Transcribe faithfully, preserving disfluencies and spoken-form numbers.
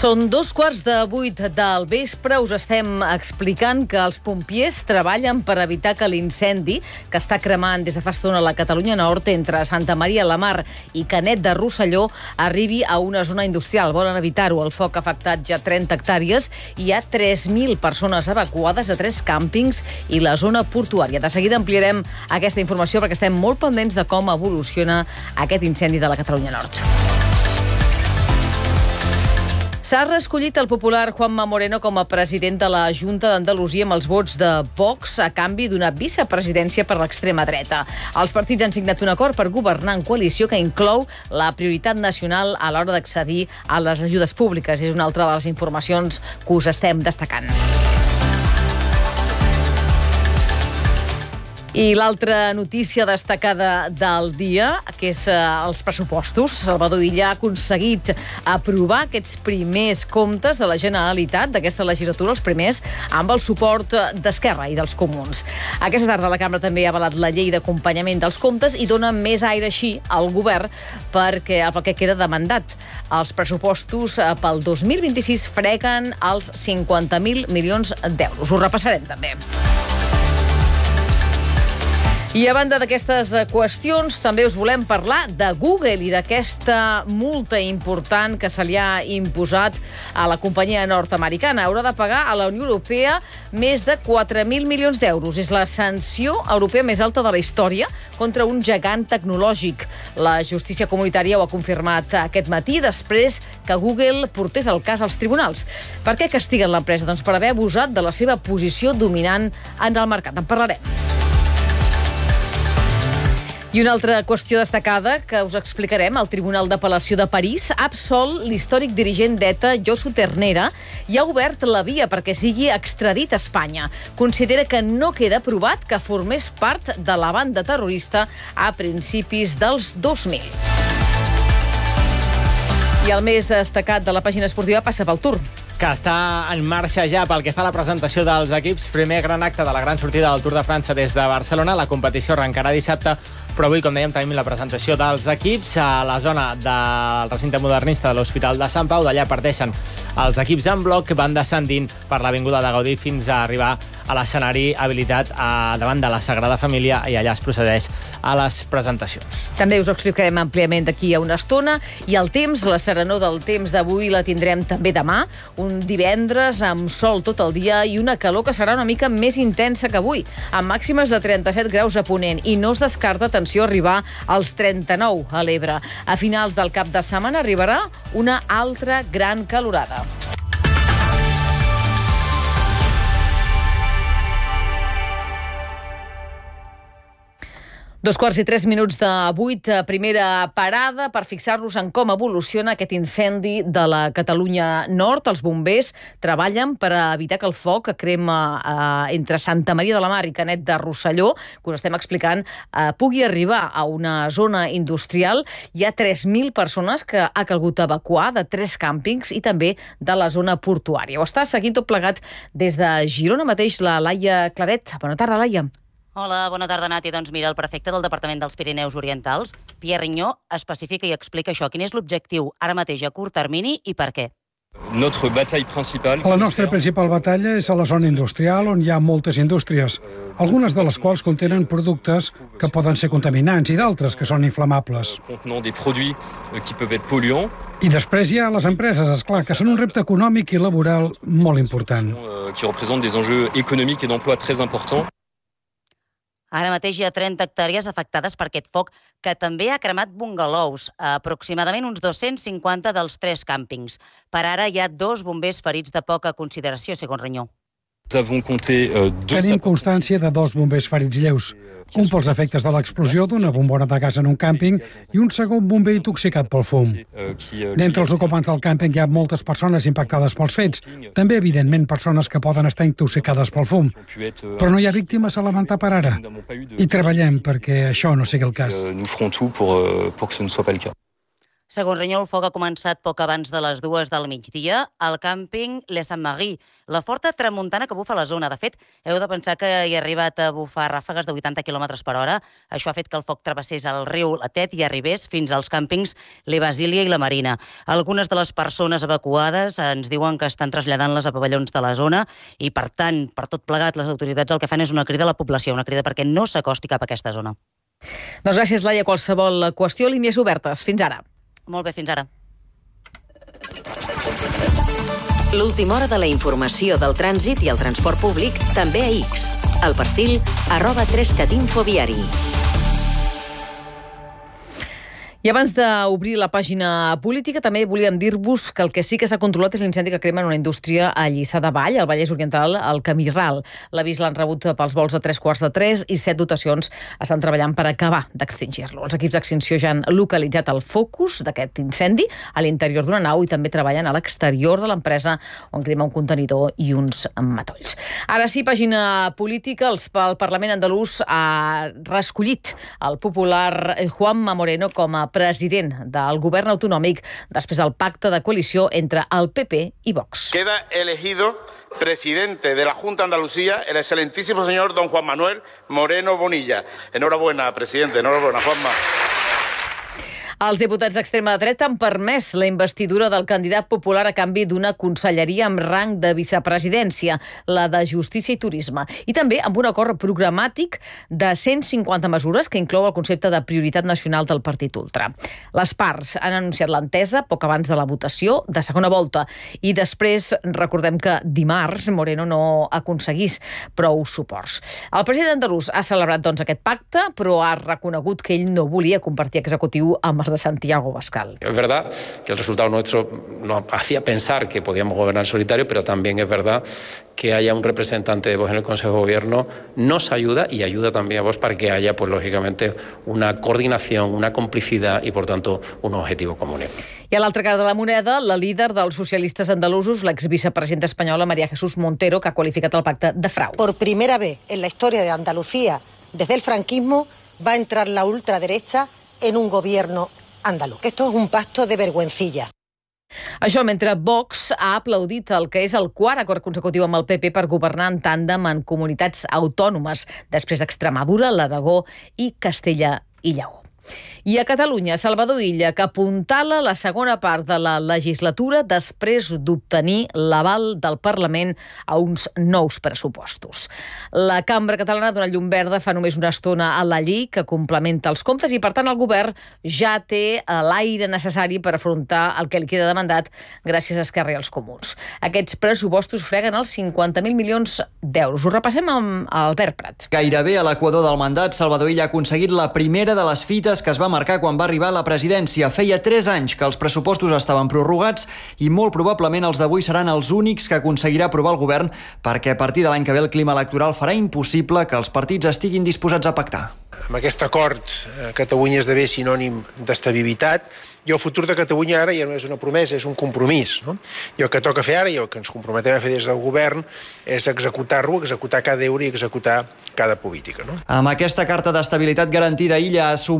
Són dos quarts de vuit del vespre. Us estem explicant que els pompiers treballen per evitar que l'incendi que està cremant des de fa estona a la Catalunya Nord entre Santa Maria la Mar i Canet de Rosselló arribi a una zona industrial. Volen evitar-ho. El foc ha afectat ja trenta hectàrees i hi ha tres mil persones evacuades a tres càmpings i la zona portuària. De seguida ampliarem aquesta informació perquè estem molt pendents de com evoluciona aquest incendi de la Catalunya Nord. S'ha reescollit el popular Juanma Moreno com a president de la Junta d'Andalusia amb els vots de Vox a canvi d'una vicepresidència per l'extrema dreta. Els partits han signat un acord per governar en coalició que inclou la prioritat nacional a l'hora d'accedir a les ajudes públiques. És una altra de les informacions que us estem destacant. I l'altra notícia destacada del dia, que és eh, els pressupostos. Salvador Illa ha aconseguit aprovar aquests primers comptes de la Generalitat d'aquesta legislatura, els primers amb el suport d'Esquerra i dels Comuns. Aquesta tarda la Cambra també ha avalat la llei d'acompanyament dels comptes i dona més aire així al govern perquè pel que queda de mandat. Els pressupostos pel dos mil vint-i-sis freguen els cinquanta mil milions d'euros. Ho repassarem també. I a banda d'aquestes qüestions, també us volem parlar de Google i d'aquesta multa important que se li ha imposat a la companyia nord-americana. Haurà de pagar a la Unió Europea més de quatre mil milions d'euros. És la sanció europea més alta de la història contra un gegant tecnològic. La justícia comunitària ho ha confirmat aquest matí després que Google portés el cas als tribunals. Per què castiguen l'empresa? Doncs per haver abusat de la seva posició dominant en el mercat. En parlarem. I una altra qüestió destacada que us explicarem. El Tribunal d'Apel·lació de París ha absolt l'històric dirigent d'ETA, Josu Ternera, i ha obert la via perquè sigui extradit a Espanya. Considera que no queda provat que formés part de la banda terrorista a principis dels dos mil. I el més destacat de la pàgina esportiva passa pel Tour, que està en marxa ja pel que fa a la presentació dels equips. Primer gran acte de la gran sortida del Tour de França des de Barcelona. La competició arrencarà dissabte, però avui, com dèiem, tenim la presentació dels equips a la zona del recinte modernista de l'Hospital de Sant Pau. D'allà parteixen els equips en bloc, van descendint per l'Avinguda de Gaudí fins a arribar a l'escenari habilitat a, davant de la Sagrada Família, i allà es procedeix a les presentacions. També us ho explicarem àmpliament d'aquí a una estona. I el temps, la serenor del temps d'avui la tindrem també demà, un divendres amb sol tot el dia i una calor que serà una mica més intensa que avui, amb màximes de trenta-set graus a Ponent, i no es descarta, atenció, arribar als trenta-nou a l'Ebre. A finals del cap de setmana arribarà una altra gran calorada. Dos quarts i tres minuts de vuit, primera parada per fixar-nos en com evoluciona aquest incendi de la Catalunya Nord. Els bombers treballen per evitar que el foc que crema eh, entre Santa Maria de la Mar i Canet de Rosselló, que us estem explicant, eh, pugui arribar a una zona industrial. Hi ha tres mil persones que ha calgut evacuar de tres càmpings i també de la zona portuària. Ho està seguint tot plegat des de Girona mateix la Laia Claret. Bona tarda, Laia. Hola, bona tarda, Nati. Doncs mira, el prefecte del Departament dels Pirineus Orientals, Pierre Rignó, especifica i explica això. Quin és l'objectiu ara mateix a curt termini i per què? Notre bataille principale... La nostra principal batalla és a la zona industrial, on hi ha moltes indústries, algunes de les quals contenen productes que poden ser contaminants i d'altres que són inflamables. Contenant des produits qui peuvent être polluants. I després hi ha les empreses, esclar, que són un repte econòmic i laboral molt important. Qui représentent des enjeux économiques et d'emploi très importants. Ara mateix hi ha trenta hectàrees afectades per aquest foc, que també ha cremat bungalous, a aproximadament uns dos-cents cinquanta dels tres càmpings. Per ara hi ha dos bombers ferits de poca consideració, segons Rignó. Tenim constància de dos bombers ferits lleus, un pels efectes de l'explosió d'una bombona de gas en un càmping i un segon bomber intoxicat pel fum. D'entre els ocupants del càmping hi ha moltes persones impactades pels fets, també, evidentment, persones que poden estar intoxicades pel fum. Però no hi ha víctimes a lamentar per ara. I treballem perquè això no sigui el cas. Segons Renyol, el foc ha començat poc abans de les dues del migdia al càmping Les Saint-Marie, la forta tramuntana que bufa la zona. De fet, heu de pensar que hi ha arribat a bufar ràfegues de vuitanta quilòmetres per hora. Això ha fet que el foc travessés el riu La Tet i arribés fins als càmpings Le Basilia i La Marina. Algunes de les persones evacuades ens diuen que estan traslladant-les a pavellons de la zona i, per tant, per tot plegat, les autoritats el que fan és una crida a la població, una crida perquè no s'acosti cap a aquesta zona. Doncs gràcies, Laia. Qualsevol qüestió, línies obertes. Fins ara. Molt bé, fins ara. L'última hora de la informació del trànsit i el transport públic també a X. El perfil arroba tres cat infoviari. I abans d'obrir la pàgina política, també volíem dir-vos que el que sí que s'ha controlat és l'incendi que crema en una indústria a Lliçà de Vall, al Vallès Oriental, al Camí Ral. L'avís l'han rebut pels vols a tres quarts de tres i set dotacions estan treballant per acabar d'extingir-lo. Els equips d'extinció ja han localitzat el focus d'aquest incendi a l'interior d'una nau i també treballen a l'exterior de l'empresa on crema un contenidor i uns matolls. Ara sí, pàgina política. El Parlament andalús ha reescollit el popular Juanma Moreno com a president del govern autonòmic després del pacte de coalició entre el P P i Vox. Queda elegido presidente de la Junta de Andalucía el excelentísimo señor don Juan Manuel Moreno Bonilla. Enhorabuena, presidente, enhorabuena, Juanma. Els diputats d'extrema dreta han permès la investidura del candidat popular a canvi d'una conselleria amb rang de vicepresidència, la de Justícia i Turisme, i també amb un acord programàtic de cent cinquanta mesures que inclou el concepte de prioritat nacional del Partit Ultra. Les parts han anunciat l'entesa poc abans de la votació de segona volta i després recordem que dimarts Moreno no aconseguís prou suports. El president andalús ha celebrat doncs aquest pacte, però ha reconegut que ell no volia compartir executiu amb els de Santiago Abascal. Es verdad que el resultado nuestro nos hacía pensar que podíamos gobernar solitario, pero también es verdad que haya un representante de Vox en el Consejo de Gobierno nos ayuda y ayuda también a Vox para que haya, pues lógicamente, una coordinación, una complicidad y, por tanto, un objetivo común. I a l'altra cara de la moneda, la líder dels socialistes andalusos, l'exvicepresidenta espanyola María Jesús Montero, que ha qualificat el pacte de frau. Por primera vez en la historia de Andalucía, desde el franquismo, va a entrar la ultraderecha en un gobierno andaluz. Esto es un pacto de vergüencilla. Això mentre Vox ha aplaudit el que és el quart acord consecutiu amb el P P per governar en tàndem en comunitats autònomes, després d'Extremadura, l'Aragó i Castella i Lleó. I a Catalunya, Salvador Illa, que apuntala la segona part de la legislatura després d'obtenir l'aval del Parlament a uns nous pressupostos. La Cambra Catalana ha donat llum verda fa només una estona a la llei que complementa els comptes i, per tant, el govern ja té l'aire necessari per afrontar el que li queda de mandat gràcies a Esquerra i als Comuns. Aquests pressupostos freguen els cinquanta mil milions d'euros. Ho repassem amb Albert Prat. Gairebé a l'equador del mandat, Salvador Illa ha aconseguit la primera de les fites que es va marcar quan va arribar a la presidència. Feia tres anys que els pressupostos estaven prorrogats i molt probablement els d'avui seran els únics que aconseguirà aprovar el govern, perquè a partir de l'any que ve el clima electoral farà impossible que els partits estiguin disposats a pactar. Amb aquest acord, Catalunya esdevé sinònim d'estabilitat i el futur de Catalunya ara ja no és una promesa, és un compromís. No? I el que toca fer ara i el que ens comprometem a fer des del govern és executar-lo, executar cada euro i executar cada política. No? Amb aquesta carta d'estabilitat garantida, Illa ha